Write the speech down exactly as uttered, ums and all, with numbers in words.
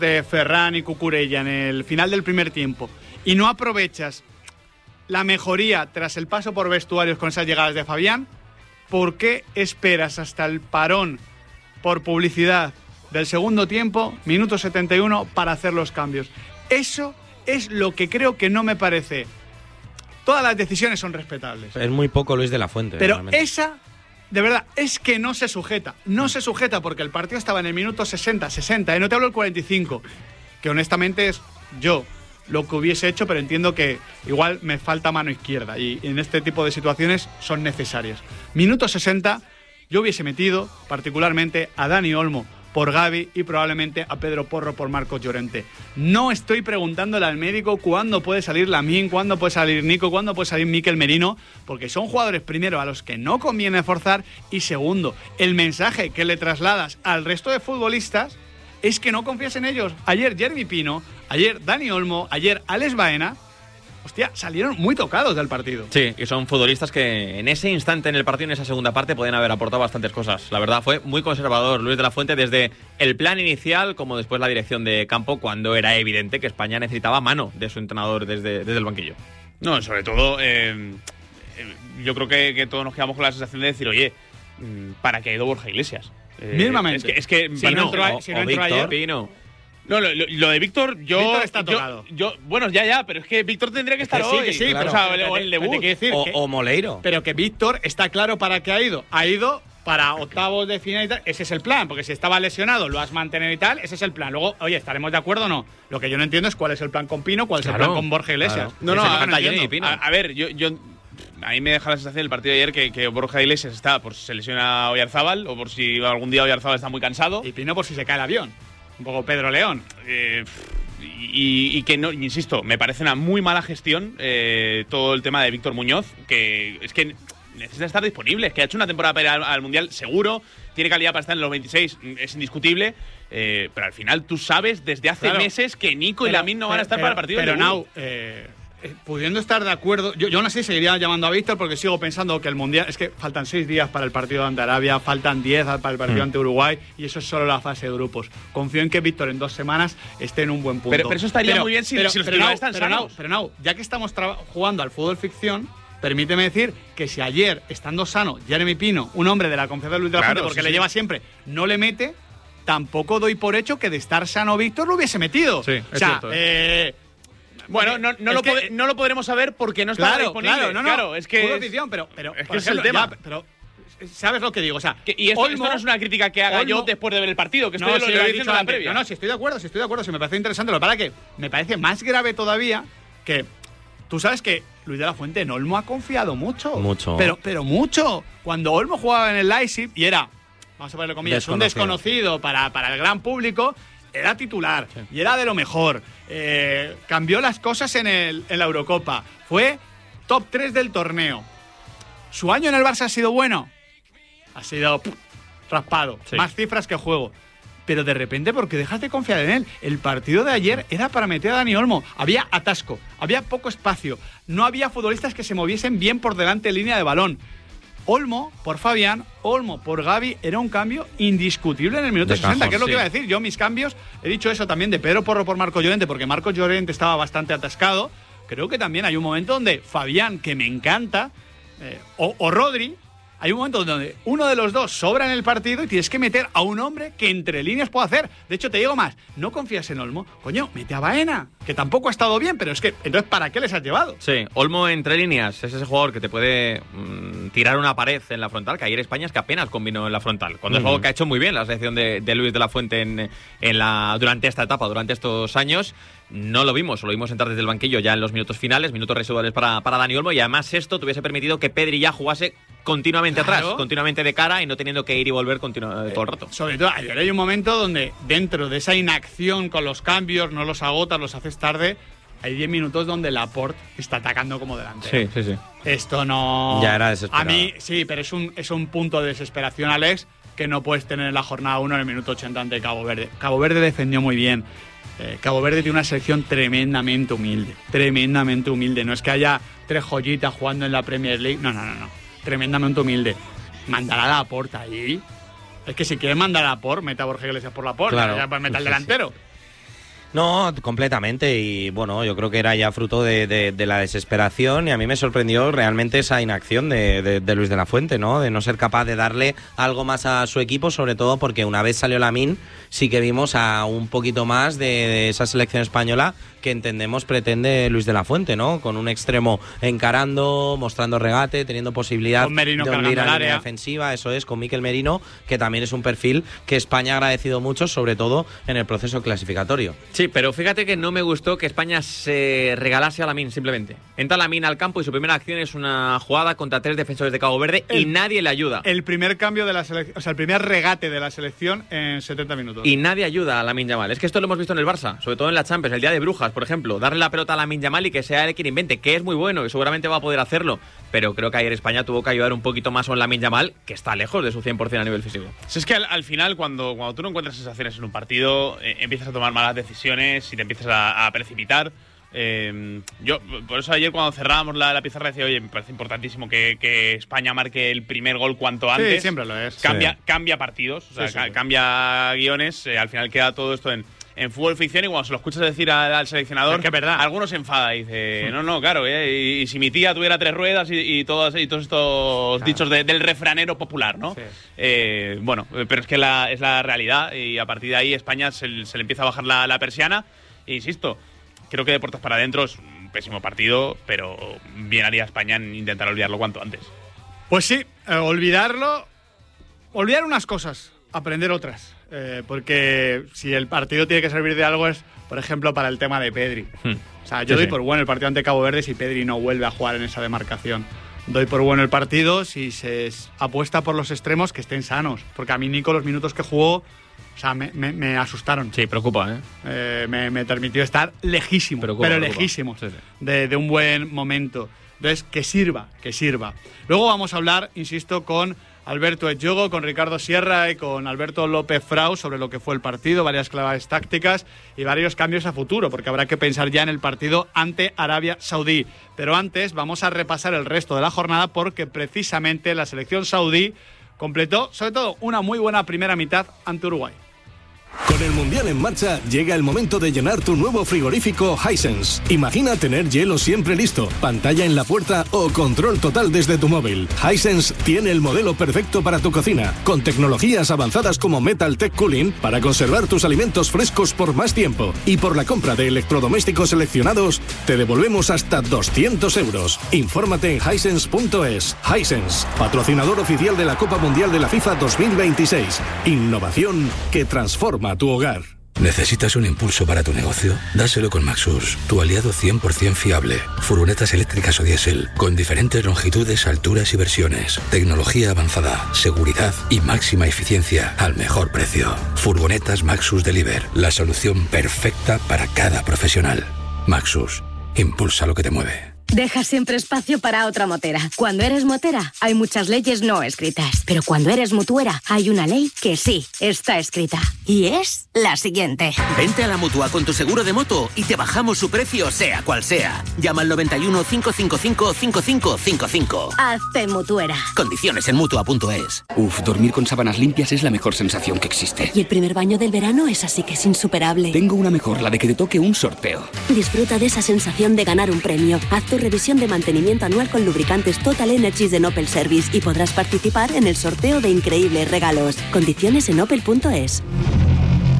de Ferran y Cucurella en el final del primer tiempo y no aprovechas la mejoría tras el paso por vestuarios con esas llegadas de Fabián, ¿por qué esperas hasta el parón por publicidad del segundo tiempo, minuto setenta y uno, para hacer los cambios? Eso es lo que creo que no me parece. Todas las decisiones son respetables. Es muy poco Luis de la Fuente. Pero realmente. esa, de verdad, es que no se sujeta. No se sujeta porque el partido estaba en el minuto sesenta, sesenta, ¿eh? No te hablo del cuarenta y cinco, que honestamente es yo lo que hubiese hecho, pero entiendo que igual me falta mano izquierda y en este tipo de situaciones son necesarias. Minuto sesenta, yo hubiese metido particularmente a Dani Olmo por Gavi y probablemente a Pedro Porro por Marcos Llorente. No estoy preguntándole al médico cuándo puede salir Lamine, cuándo puede salir Nico, cuándo puede salir Mikel Merino, porque son jugadores, primero, a los que no conviene forzar, y segundo, el mensaje que le trasladas al resto de futbolistas es que no confías en ellos. Ayer Jeremy Pino, ayer Dani Olmo, ayer Alex Baena, hostia, salieron muy tocados del partido. Sí, y son futbolistas que en ese instante en el partido, en esa segunda parte, podían haber aportado bastantes cosas. La verdad, fue muy conservador Luis de la Fuente desde el plan inicial como después la dirección de campo, cuando era evidente que España necesitaba mano de su entrenador desde, desde el banquillo. No, sobre todo, eh, yo creo que, que todos nos quedamos con la sensación de decir, oye, ¿para qué ha ido Borja Iglesias? Eh, Mismamente. Es que, es que si no entró, si no entró ayer, Pino. No, lo, lo, lo de Víctor, yo. Víctor está tocado. Yo, yo, bueno, ya, ya, pero es que Víctor tendría que estar que sí, hoy. que sí, claro. pero, O sea, pero, o el debut. pero decir o, que, o Moleiro. Pero que Víctor está claro para qué ha ido. Ha ido para octavos de final y tal. Ese es el plan, porque si estaba lesionado lo has mantenido y tal, ese es el plan. Luego, oye, ¿estaremos de acuerdo o no? Lo que yo no entiendo es cuál es el plan con Pino, cuál es Claro, el plan con Borja Iglesias. claro. No, no, Ese a, no entiendo. a, a ver, yo, yo. A mí me deja la sensación del partido de ayer que, que Borja Iglesias está por si se lesiona a Oyarzábal o por si algún día Oyarzábal está muy cansado. Y Pino por si se cae el avión. Un poco Pedro León. Eh, y, y que no, insisto, me parece una muy mala gestión eh, todo el tema de Víctor Muñoz, que es que necesita estar disponible, es que ha hecho una temporada para ir al, al Mundial seguro, tiene calidad para estar en los veintiséis, es indiscutible, eh, pero al final tú sabes desde hace Claro. meses que Nico Pero- y Lamine no van a estar pero- para el partido. Pero del Nau, debut. eh, eh, pudiendo estar de acuerdo, yo, yo aún así seguiría llamando a Víctor porque sigo pensando que el Mundial, es que faltan seis días para el partido ante Arabia, faltan diez para el partido Mm. ante Uruguay y eso es solo la fase de grupos. Confío en que Víctor en dos semanas esté en un buen punto. Pero- pero eso estaría muy bien si- si los pero titulares Nau, están pero Nau, sanos. pero Nau, ya que estamos traba- jugando al fútbol ficción, permíteme decir que si ayer, estando sano, Jeremy Pino, un hombre de la confianza de Luis de la Claro, Fuente, porque sí, le sí. lleva siempre, no le mete, tampoco doy por hecho que de estar sano Víctor lo hubiese metido. Sí, es o sea, cierto, eh, Bueno, no, no, es lo que- pod- no lo podremos saber porque no está claro, disponible. claro, no, no. Claro, es que. Fútbol es- ficción, pero, pero es por que es el ejemplo, tema. ya, pero ¿sabes lo que digo? O sea, que- y esto, Olmo- esto no es una crítica que haga Olmo- yo después de ver el partido, que estoy no, lo, sí, lo lo he diciendo dicho en la antes. previa. No, no, sí estoy de acuerdo, sí estoy de acuerdo, sí me parece interesante. Lo que pasa es que me parece más grave todavía que tú sabes que Luis de la Fuente en Olmo ha confiado mucho. Mucho. Pero, pero mucho. Cuando Olmo jugaba en el Leipzig y era, vamos a ponerle comillas, un Desconocido. desconocido para, para el gran público, era titular y era de lo mejor. Eh, cambió las cosas en, el, en la Eurocopa. Fue top tres del torneo. ¿Su año en el Barça ha sido bueno? Ha sido pff, raspado. Sí. Más cifras que juego. Pero de repente, porque dejas de confiar en él. El partido de ayer era para meter a Dani Olmo. Había atasco, había poco espacio. No había futbolistas que se moviesen bien por delante de línea de balón. Olmo por Fabián, Olmo por Gavi, era un cambio indiscutible en el minuto De sesenta, cajón, que es lo sí. que iba a decir. Yo mis cambios, he dicho eso también de Pedro Porro por Marcos Llorente, porque Marcos Llorente estaba bastante atascado. Creo que también hay un momento donde Fabián, que me encanta, eh, o, o Rodri, hay un momento donde uno de los dos sobra en el partido y tienes que meter a un hombre que entre líneas puede hacer. De hecho, te digo más, no confías en Olmo, coño, mete a Baena, que tampoco ha estado bien, pero es que, entonces, ¿para qué les has llevado? Sí, Olmo entre líneas es ese jugador que te puede mmm, tirar una pared en la frontal, que ayer España es que apenas combinó en la frontal, cuando Mm. es algo que ha hecho muy bien la selección de, de Luis de la Fuente en, en la, durante esta etapa, durante estos años. No lo vimos, lo vimos entrar desde el banquillo ya en los minutos finales, minutos residuales para, para Dani Olmo, y además esto te hubiese permitido que Pedri ya jugase continuamente Claro. atrás, continuamente de cara y no teniendo que ir y volver continu- todo el rato. Sobre todo, ayer hay un momento donde dentro de esa inacción con los cambios, no los agotas, los haces tarde, hay diez minutos donde Laporte está atacando como delantero. sí, sí. Esto no... Ya era desesperado. A mí, sí, pero es un, es un punto de desesperación, Alex, que no puedes tener en la jornada uno en el minuto ochenta ante Cabo Verde. Cabo Verde defendió muy bien. Eh, Cabo Verde tiene una selección tremendamente humilde. Tremendamente humilde. No es que haya tres joyitas jugando en la Premier League. No, no, no, no. Tremendamente humilde. Mandar a Laporte ahí. Es que si quieres mandar a Laporte, meta a Borja Iglesias por Laporte. Claro. Ya, pues meta al Sí, sí. delantero. No, completamente, y bueno, yo creo que era ya fruto de, de, de la desesperación, y a mí me sorprendió realmente esa inacción de, de, de Luis de la Fuente, ¿no? De no ser capaz de darle algo más a su equipo, sobre todo porque una vez salió Lamine sí que vimos a un poquito más de, de esa selección española que entendemos pretende Luis de la Fuente, ¿no? Con un extremo encarando, mostrando regate, teniendo posibilidad con Merino de hundir a la área. línea defensiva, eso es, con Mikel Merino, que también es un perfil que España ha agradecido mucho, sobre todo en el proceso clasificatorio. Sí, pero fíjate que no me gustó que España se regalase a Lamine simplemente. Entra Lamine al campo y su primera acción es una jugada contra tres defensores de Cabo Verde el, y nadie le ayuda. El primer cambio de la selección, o sea, el primer regate de la selección en setenta minutos. Y nadie ayuda a Lamine Yamal. Es que esto lo hemos visto en el Barça, sobre todo en la Champions, el día de Brujas, por ejemplo. Darle la pelota a Lamine Yamal y que sea él quien invente, que es muy bueno y seguramente va a poder hacerlo. Pero creo que ayer España tuvo que ayudar un poquito más a Lamine Yamal, que está lejos de su cien por ciento a nivel físico. Si es que al, al final, cuando, cuando tú no encuentras sensaciones en un partido, eh, empiezas a tomar malas decisiones y te empiezas a, a precipitar. Eh, yo, por eso ayer cuando cerrábamos la, la pizarra decía, oye, me parece importantísimo que, que España marque el primer gol cuanto antes. Sí, siempre lo es. Cambia, sí. cambia partidos, o sea, sí, sí, ca- sí. cambia guiones. Eh, al final queda todo esto en, en fútbol ficción y cuando se lo escuchas decir al, al seleccionador, es que es verdad. algunos se enfada y dice, no, no, claro, eh, y, y si mi tía tuviera tres ruedas y, y, todos, y todos estos claro. dichos de, del refranero popular, ¿no? Sí. Eh, bueno, pero es que la, es la realidad y a partir de ahí España se, se le empieza a bajar la, la persiana. E insisto, creo que de puertas para adentro es un pésimo partido, pero bien haría España en intentar olvidarlo cuanto antes. Pues sí, eh, olvidarlo, olvidar unas cosas, aprender otras. Eh, porque si el partido tiene que servir de algo es, por ejemplo, para el tema de Pedri. Hmm. O sea, yo sí, doy sí. por bueno el partido ante Cabo Verde si Pedri no vuelve a jugar en esa demarcación. Doy por bueno el partido si se apuesta por los extremos que estén sanos. Porque a mí Nico los minutos que jugó, o sea, me, me, me asustaron. Sí, preocupa, ¿eh? eh me, me permitió estar lejísimo, preocupa, pero preocupa. lejísimo sí, sí. De, de un buen momento. Entonces, que sirva, que sirva. Luego vamos a hablar, insisto, con Alberto Echogo, con Ricardo Sierra y con Alberto López Frau sobre lo que fue el partido, varias claves tácticas y varios cambios a futuro, porque habrá que pensar ya en el partido ante Arabia Saudí. Pero antes vamos a repasar el resto de la jornada porque precisamente la selección saudí completó, sobre todo, una muy buena primera mitad ante Uruguay. Con el Mundial en marcha, llega el momento de llenar tu nuevo frigorífico Hisense. Imagina tener hielo siempre listo, pantalla en la puerta o control total desde tu móvil. Hisense tiene el modelo perfecto para tu cocina, con tecnologías avanzadas como Metal Tech Cooling para conservar tus alimentos frescos por más tiempo. Y por la compra de electrodomésticos seleccionados, te devolvemos hasta doscientos euros. Infórmate en hisense punto es. Hisense, patrocinador oficial de la Copa Mundial de la FIFA dos mil veintiséis. Innovación que transforma a tu hogar. ¿Necesitas un impulso para tu negocio? Dáselo con Maxus, tu aliado cien por ciento fiable. Furgonetas eléctricas o diésel, con diferentes longitudes, alturas y versiones. Tecnología avanzada, seguridad y máxima eficiencia al mejor precio. Furgonetas Maxus Deliver, la solución perfecta para cada profesional. Maxus, impulsa lo que te mueve. Deja siempre espacio para otra motera. Cuando eres motera, hay muchas leyes no escritas. Pero cuando eres mutuera, hay una ley que sí está escrita. Y es la siguiente. Vente a la Mutua con tu seguro de moto y te bajamos su precio, sea cual sea. Llama al noventa y uno, cinco cinco cinco, cinco cinco cinco cinco. Hazte mutuera. Condiciones en mutua punto es. Uf, dormir con sábanas limpias es la mejor sensación que existe. Y el primer baño del verano es así que es insuperable. Tengo una mejor, la de que te toque un sorteo. Disfruta de esa sensación de ganar un premio. Haz tu revisión de mantenimiento anual con lubricantes Total Energies de Opel Service y podrás participar en el sorteo de increíbles regalos. Condiciones en opel punto es.